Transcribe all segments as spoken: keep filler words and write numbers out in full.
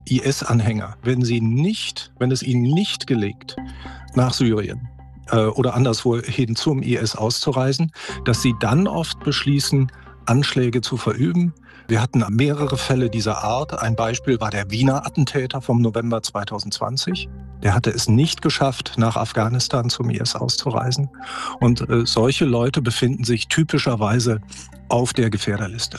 I S-Anhänger, wenn sie nicht, wenn es ihnen nicht gelingt, nach Syrien äh, oder anderswohin zum I S auszureisen, dass sie dann oft beschließen, Anschläge zu verüben. Wir hatten mehrere Fälle dieser Art. Ein Beispiel war der Wiener Attentäter vom November zweitausendzwanzig. Der hatte es nicht geschafft, nach Afghanistan zum I S auszureisen. Und äh, solche Leute befinden sich typischerweise auf der Gefährderliste.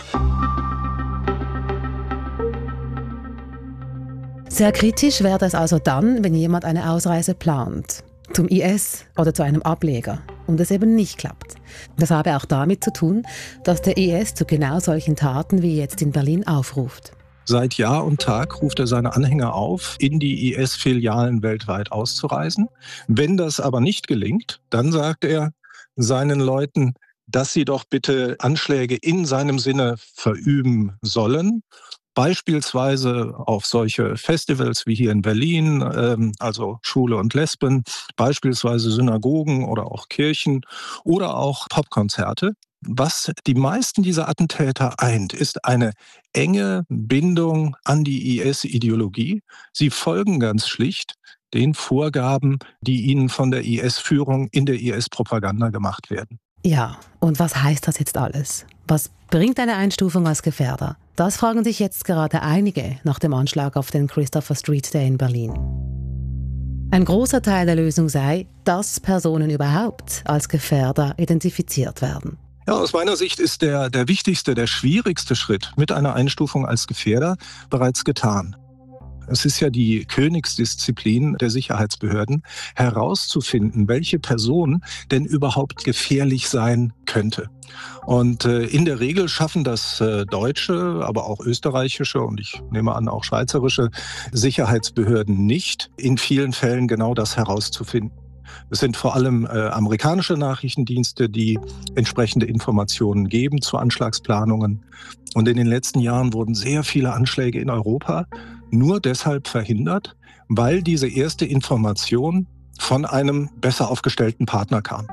Sehr kritisch wäre das also dann, wenn jemand eine Ausreise plant, zum I S oder zu einem Ableger, und es eben nicht klappt. Das habe auch damit zu tun, dass der I S zu genau solchen Taten wie jetzt in Berlin aufruft. Seit Jahr und Tag ruft er seine Anhänger auf, in die I S-Filialen weltweit auszureisen. Wenn das aber nicht gelingt, dann sagt er seinen Leuten, dass sie doch bitte Anschläge in seinem Sinne verüben sollen. Beispielsweise auf solche Festivals wie hier in Berlin, ähm, also Schwule und Lesben, beispielsweise Synagogen oder auch Kirchen oder auch Popkonzerte. Was die meisten dieser Attentäter eint, ist eine enge Bindung an die I S-Ideologie. Sie folgen ganz schlicht den Vorgaben, die ihnen von der I S-Führung in der I S-Propaganda gemacht werden. Ja, und was heißt das jetzt alles? Was bringt eine Einstufung als Gefährder? Das fragen sich jetzt gerade einige nach dem Anschlag auf den Christopher Street Day in Berlin. Ein großer Teil der Lösung sei, dass Personen überhaupt als Gefährder identifiziert werden. Ja, aus meiner Sicht ist der, der wichtigste, der schwierigste Schritt mit einer Einstufung als Gefährder bereits getan. Es ist ja die Königsdisziplin der Sicherheitsbehörden, herauszufinden, welche Person denn überhaupt gefährlich sein könnte. Und äh, in der Regel schaffen das äh, deutsche, aber auch österreichische und ich nehme an auch schweizerische Sicherheitsbehörden nicht, in vielen Fällen genau das herauszufinden. Es sind vor allem äh, amerikanische Nachrichtendienste, die entsprechende Informationen geben zu Anschlagsplanungen. Und in den letzten Jahren wurden sehr viele Anschläge in Europa nur deshalb verhindert, weil diese erste Information von einem besser aufgestellten Partner kam.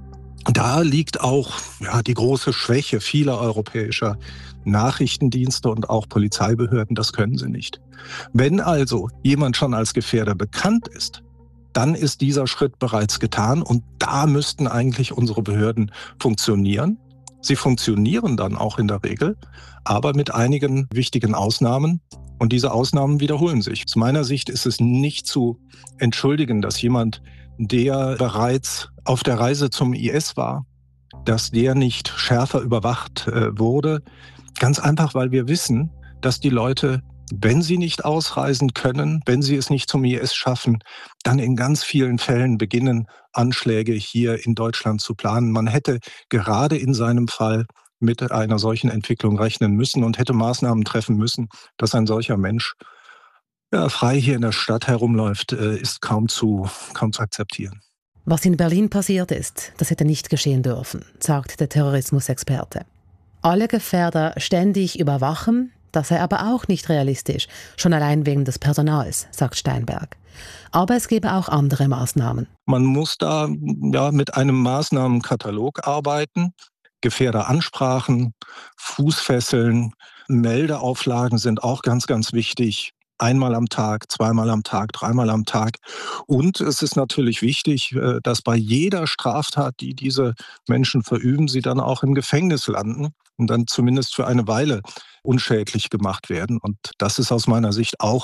Da liegt auch ja, die große Schwäche vieler europäischer Nachrichtendienste und auch Polizeibehörden, das können sie nicht. Wenn also jemand schon als Gefährder bekannt ist, dann ist dieser Schritt bereits getan und da müssten eigentlich unsere Behörden funktionieren. Sie funktionieren dann auch in der Regel, aber mit einigen wichtigen Ausnahmen. Und diese Ausnahmen wiederholen sich. Aus meiner Sicht ist es nicht zu entschuldigen, dass jemand, der bereits auf der Reise zum I S war, dass der nicht schärfer überwacht äh, wurde. Ganz einfach, weil wir wissen, dass die Leute, wenn sie nicht ausreisen können, wenn sie es nicht zum I S schaffen, dann in ganz vielen Fällen beginnen, Anschläge hier in Deutschland zu planen. Man hätte gerade in seinem Fall mit einer solchen Entwicklung rechnen müssen und hätte Maßnahmen treffen müssen, dass ein solcher Mensch ja, frei hier in der Stadt herumläuft, ist kaum zu, kaum zu akzeptieren. Was in Berlin passiert ist, das hätte nicht geschehen dürfen, sagt der Terrorismusexperte. Alle Gefährder ständig überwachen, das sei aber auch nicht realistisch, schon allein wegen des Personals, sagt Steinberg. Aber es gäbe auch andere Maßnahmen. Man muss da ja, mit einem Maßnahmenkatalog arbeiten. Gefährderansprachen, Fußfesseln, Meldeauflagen sind auch ganz, ganz wichtig. Einmal am Tag, zweimal am Tag, dreimal am Tag. Und es ist natürlich wichtig, dass bei jeder Straftat, die diese Menschen verüben, sie dann auch im Gefängnis landen und dann zumindest für eine Weile unschädlich gemacht werden. Und das ist aus meiner Sicht auch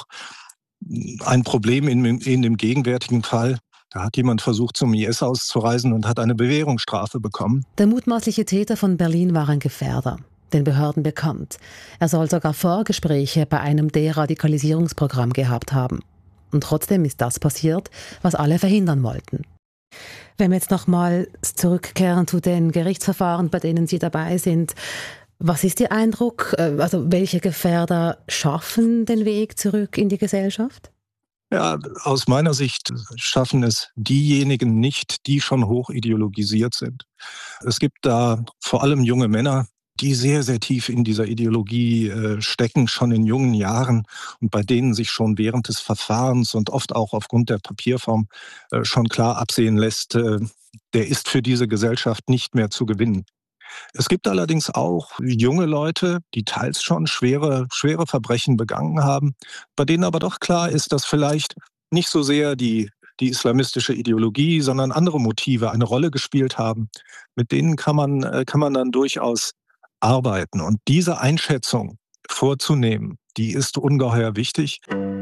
ein Problem in, in dem gegenwärtigen Fall. Da hat jemand versucht, zum I S auszureisen und hat eine Bewährungsstrafe bekommen. Der mutmaßliche Täter von Berlin war ein Gefährder, den Behörden bekannt. Er soll sogar Vorgespräche bei einem Deradikalisierungsprogramm gehabt haben. Und trotzdem ist das passiert, was alle verhindern wollten. Wenn wir jetzt nochmal zurückkehren zu den Gerichtsverfahren, bei denen Sie dabei sind, was ist Ihr Eindruck? Also welche Gefährder schaffen den Weg zurück in die Gesellschaft? Ja, aus meiner Sicht schaffen es diejenigen nicht, die schon hoch ideologisiert sind. Es gibt da vor allem junge Männer, die sehr, sehr tief in dieser Ideologie äh, stecken, schon in jungen Jahren und bei denen sich schon während des Verfahrens und oft auch aufgrund der Papierform äh, schon klar absehen lässt, äh, der ist für diese Gesellschaft nicht mehr zu gewinnen. Es gibt allerdings auch junge Leute, die teils schon schwere, schwere Verbrechen begangen haben, bei denen aber doch klar ist, dass vielleicht nicht so sehr die, die islamistische Ideologie, sondern andere Motive eine Rolle gespielt haben. Mit denen kann man, äh, kann man dann durchaus arbeiten. Und diese Einschätzung vorzunehmen, die ist ungeheuer wichtig.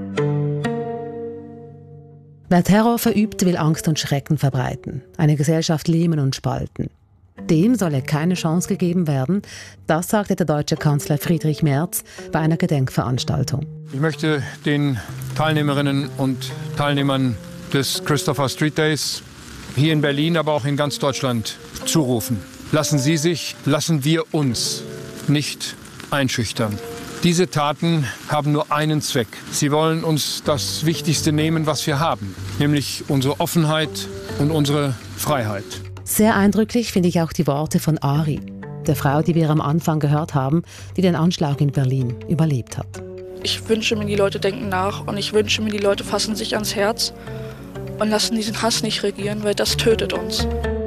Wer Terror verübt, will Angst und Schrecken verbreiten, eine Gesellschaft lähmen und spalten. Dem solle keine Chance gegeben werden, das sagte der deutsche Kanzler Friedrich Merz bei einer Gedenkveranstaltung. Ich möchte den Teilnehmerinnen und Teilnehmern des Christopher Street Days hier in Berlin, aber auch in ganz Deutschland zurufen. Lassen Sie sich, lassen wir uns nicht einschüchtern. Diese Taten haben nur einen Zweck. Sie wollen uns das Wichtigste nehmen, was wir haben, nämlich unsere Offenheit und unsere Freiheit. Sehr eindrücklich finde ich auch die Worte von Ari, der Frau, die wir am Anfang gehört haben, die den Anschlag in Berlin überlebt hat. Ich wünsche mir, die Leute denken nach und ich wünsche mir, die Leute fassen sich ans Herz und lassen diesen Hass nicht regieren, weil das tötet uns.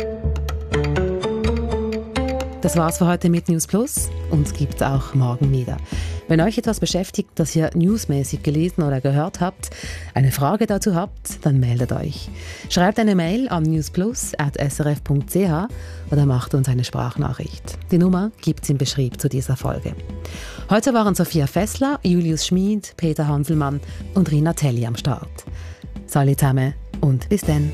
Das war's für heute mit News Plus. Uns gibt's auch morgen wieder. Wenn euch etwas beschäftigt, das ihr newsmäßig gelesen oder gehört habt, eine Frage dazu habt, dann meldet euch. Schreibt eine Mail an newsplus at s r f punkt c h oder macht uns eine Sprachnachricht. Die Nummer gibt's im Beschrieb zu dieser Folge. Heute waren Sophia Fessler, Julius Schmid, Peter Hanselmann und Rina Telli am Start. Salut zusammen und bis dann.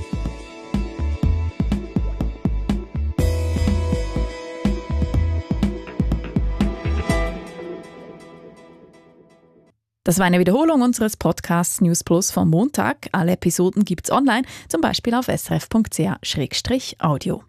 Das war eine Wiederholung unseres Podcasts News Plus vom Montag. Alle Episoden gibt's online, zum Beispiel auf s r f punkt c h slash audio.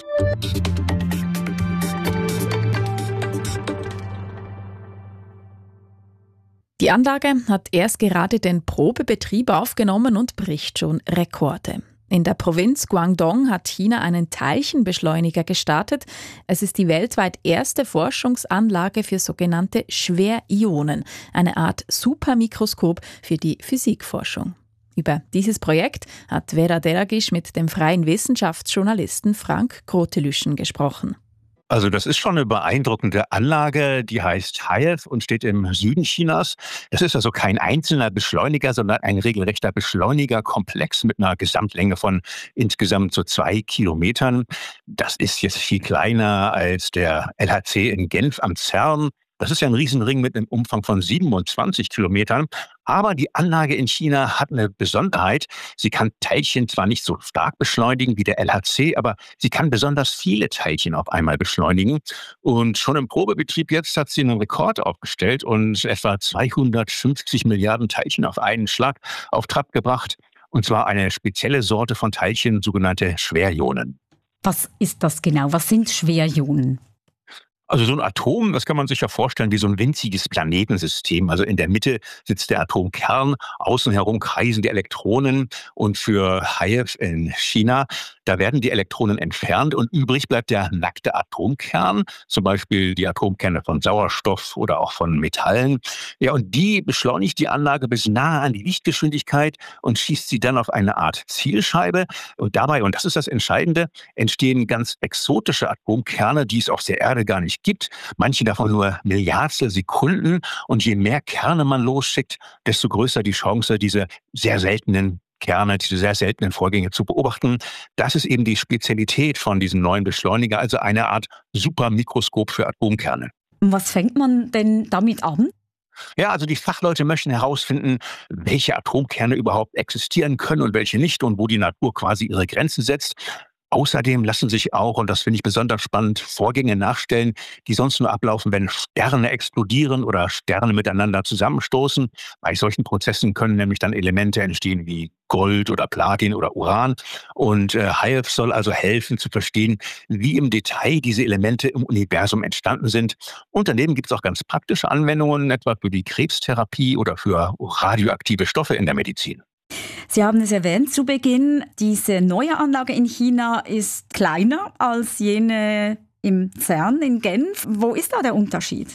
Die Anlage hat erst gerade den Probebetrieb aufgenommen und bricht schon Rekorde. In der Provinz Guangdong hat China einen Teilchenbeschleuniger gestartet. Es ist die weltweit erste Forschungsanlage für sogenannte Schwerionen, eine Art Supermikroskop für die Physikforschung. Über dieses Projekt hat Vera Deragisch mit dem freien Wissenschaftsjournalisten Frank Grotelüschen gesprochen. Also das ist schon eine beeindruckende Anlage, die heißt Hive und steht im Süden Chinas. Es ist also kein einzelner Beschleuniger, sondern ein regelrechter Beschleunigerkomplex mit einer Gesamtlänge von insgesamt so zwei Kilometern. Das ist jetzt viel kleiner als der L H C in Genf am CERN. Das ist ja ein Riesenring mit einem Umfang von siebenundzwanzig Kilometern. Aber die Anlage in China hat eine Besonderheit. Sie kann Teilchen zwar nicht so stark beschleunigen wie der L H C, aber sie kann besonders viele Teilchen auf einmal beschleunigen. Und schon im Probebetrieb jetzt hat sie einen Rekord aufgestellt und etwa zweihundertfünfzig Milliarden Teilchen auf einen Schlag auf Trab gebracht. Und zwar eine spezielle Sorte von Teilchen, sogenannte Schwerionen. Was ist das genau? Was sind Schwerionen? Also so ein Atom, das kann man sich ja vorstellen wie so ein winziges Planetensystem. Also in der Mitte sitzt der Atomkern, außen herum kreisen die Elektronen und für Hive in China, da werden die Elektronen entfernt und übrig bleibt der nackte Atomkern, zum Beispiel die Atomkerne von Sauerstoff oder auch von Metallen. Ja, und die beschleunigt die Anlage bis nahe an die Lichtgeschwindigkeit und schießt sie dann auf eine Art Zielscheibe. Und dabei, und das ist das Entscheidende, entstehen ganz exotische Atomkerne, die es auf der Erde gar nicht gibt. Manche davon nur Milliardstel Sekunden. Und je mehr Kerne man losschickt, desto größer die Chance, diese sehr seltenen Kerne, diese sehr seltenen Vorgänge zu beobachten. Das ist eben die Spezialität von diesem neuen Beschleuniger, also eine Art Supermikroskop für Atomkerne. Und was fängt man denn damit an? Ja, also die Fachleute möchten herausfinden, welche Atomkerne überhaupt existieren können und welche nicht und wo die Natur quasi ihre Grenzen setzt. Außerdem lassen sich auch, und das finde ich besonders spannend, Vorgänge nachstellen, die sonst nur ablaufen, wenn Sterne explodieren oder Sterne miteinander zusammenstoßen. Bei solchen Prozessen können nämlich dann Elemente entstehen wie Gold oder Platin oder Uran. Und äh, Hive soll also helfen zu verstehen, wie im Detail diese Elemente im Universum entstanden sind. Und daneben gibt es auch ganz praktische Anwendungen, etwa für die Krebstherapie oder für radioaktive Stoffe in der Medizin. Sie haben es erwähnt zu Beginn, diese neue Anlage in China ist kleiner als jene im CERN in Genf. Wo ist da der Unterschied?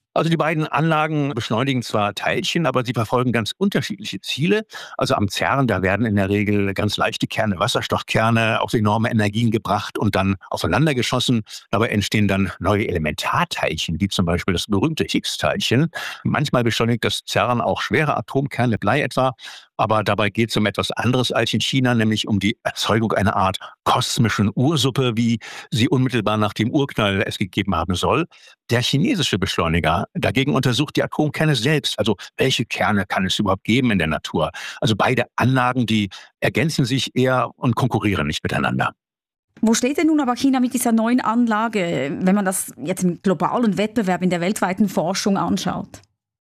Also die beiden Anlagen beschleunigen zwar Teilchen, aber sie verfolgen ganz unterschiedliche Ziele. Also am CERN, da werden in der Regel ganz leichte Kerne, Wasserstoffkerne, auf enorme Energien gebracht und dann aufeinander geschossen. Dabei entstehen dann neue Elementarteilchen, wie zum Beispiel das berühmte Higgs-Teilchen. Manchmal beschleunigt das CERN auch schwere Atomkerne, Blei etwa. Aber dabei geht es um etwas anderes als in China, nämlich um die Erzeugung einer Art kosmischen Ursuppe, wie sie unmittelbar nach dem Urknall es gegeben haben soll. Der chinesische Beschleuniger dagegen untersucht die Atomkerne selbst. Also welche Kerne kann es überhaupt geben in der Natur? Also beide Anlagen, die ergänzen sich eher und konkurrieren nicht miteinander. Wo steht denn nun aber China mit dieser neuen Anlage, wenn man das jetzt im globalen Wettbewerb in der weltweiten Forschung anschaut?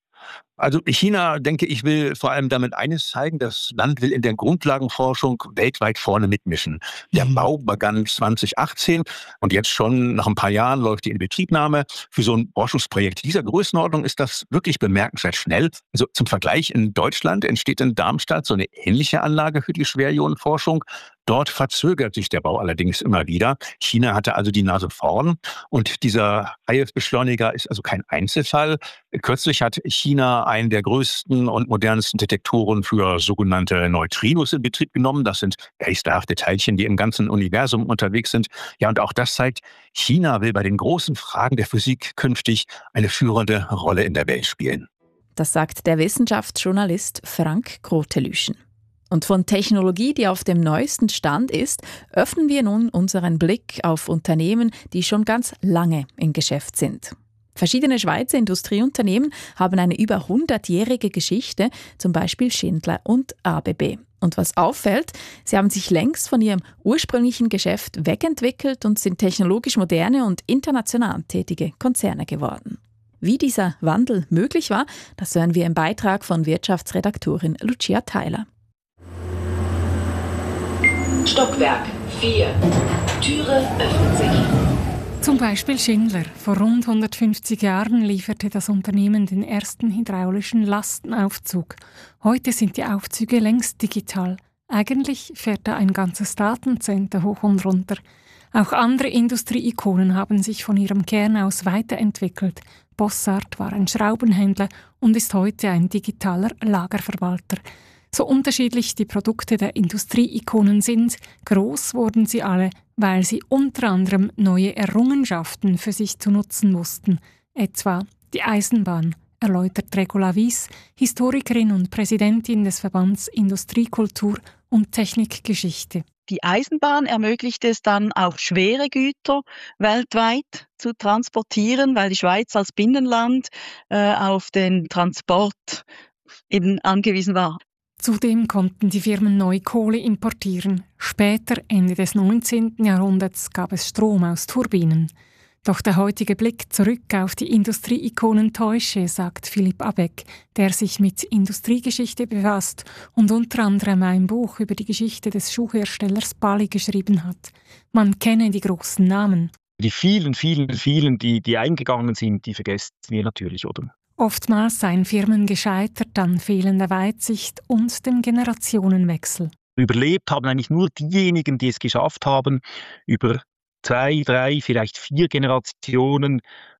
Also China, denke ich, will vor allem damit eines zeigen, das Land will in der Grundlagenforschung weltweit vorne mitmischen. Der Bau begann zwanzig achtzehn und jetzt schon nach ein paar Jahren läuft die Inbetriebnahme. Für so ein Forschungsprojekt dieser Größenordnung ist das wirklich bemerkenswert schnell. Also zum Vergleich, in Deutschland entsteht in Darmstadt so eine ähnliche Anlage für die Schwerionenforschung. Dort verzögert sich der Bau allerdings immer wieder. China hatte also die Nase vorn und dieser H I F-Beschleuniger ist also kein Einzelfall. Kürzlich hat China einen der größten und modernsten Detektoren für sogenannte Neutrinos in Betrieb genommen. Das sind geisterhafte Teilchen, die im ganzen Universum unterwegs sind. Ja, und auch das zeigt, China will bei den großen Fragen der Physik künftig eine führende Rolle in der Welt spielen. Das sagt der Wissenschaftsjournalist Frank Grotelüschen. Und von Technologie, die auf dem neuesten Stand ist, öffnen wir nun unseren Blick auf Unternehmen, die schon ganz lange im Geschäft sind. Verschiedene Schweizer Industrieunternehmen haben eine über hundertjährige Geschichte, zum Beispiel Schindler und A B B. Und was auffällt, sie haben sich längst von ihrem ursprünglichen Geschäft wegentwickelt und sind technologisch moderne und international tätige Konzerne geworden. Wie dieser Wandel möglich war, das hören wir im Beitrag von Wirtschaftsredaktorin Lucia Theiler. Stockwerk vier. Türe öffnet sich. Zum Beispiel Schindler. Vor rund hundertfünfzig Jahren lieferte das Unternehmen den ersten hydraulischen Lastenaufzug. Heute sind die Aufzüge längst digital. Eigentlich fährt da ein ganzes Datencenter hoch und runter. Auch andere Industrieikonen haben sich von ihrem Kern aus weiterentwickelt. Bossart war ein Schraubenhändler und ist heute ein digitaler Lagerverwalter. So unterschiedlich die Produkte der Industrieikonen sind, groß wurden sie alle, weil sie unter anderem neue Errungenschaften für sich zu nutzen wussten, etwa die Eisenbahn, erläutert Regula Wies, Historikerin und Präsidentin des Verbands Industriekultur und Technikgeschichte. Die Eisenbahn ermöglicht es dann auch schwere Güter weltweit zu transportieren, weil die Schweiz als Binnenland äh, auf den Transport eben angewiesen war. Zudem konnten die Firmen neu Kohle importieren. Später, Ende des neunzehnten Jahrhunderts, gab es Strom aus Turbinen. Doch der heutige Blick zurück auf die Industrieikonen täusche, sagt Philipp Abeck, der sich mit Industriegeschichte befasst und unter anderem ein Buch über die Geschichte des Schuhherstellers Bally geschrieben hat. Man kenne die großen Namen. Die vielen, vielen, vielen, die, die eingegangen sind, die vergessen wir natürlich, oder? Oftmals seien Firmen gescheitert an fehlender Weitsicht und dem Generationenwechsel. Überlebt haben eigentlich nur diejenigen, die es geschafft haben, über zwei, drei, vielleicht vier Generationen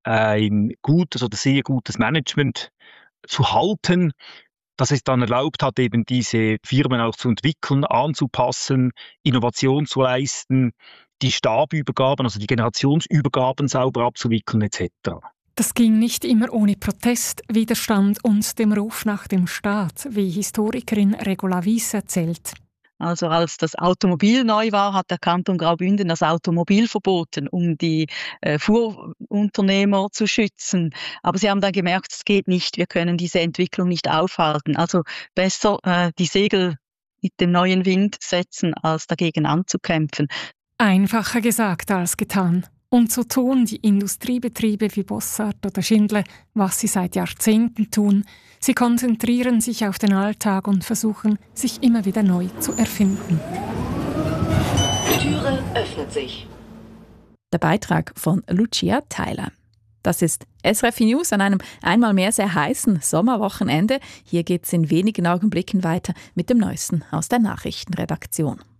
ein gutes oder sehr gutes Management zu halten, das es dann erlaubt hat, eben diese Firmen auch zu entwickeln, anzupassen, Innovation zu leisten, die Stabübergaben, also die Generationsübergaben sauber abzuwickeln et cetera. Das ging nicht immer ohne Protest, Widerstand und dem Ruf nach dem Staat, wie Historikerin Regula Wies erzählt. Also als das Automobil neu war, hat der Kanton Graubünden das Automobil verboten, um die äh, Fuhrunternehmer zu schützen. Aber sie haben dann gemerkt, es geht nicht, wir können diese Entwicklung nicht aufhalten. Also besser äh, die Segel mit dem neuen Wind setzen, als dagegen anzukämpfen. Einfacher gesagt als getan. Und so tun die Industriebetriebe wie Bossart oder Schindler, was sie seit Jahrzehnten tun. Sie konzentrieren sich auf den Alltag und versuchen, sich immer wieder neu zu erfinden. Die Türe öffnet sich. Der Beitrag von Lucia Theiler. Das ist S R F News an einem einmal mehr sehr heißen Sommerwochenende. Hier geht es in wenigen Augenblicken weiter mit dem Neuesten aus der Nachrichtenredaktion.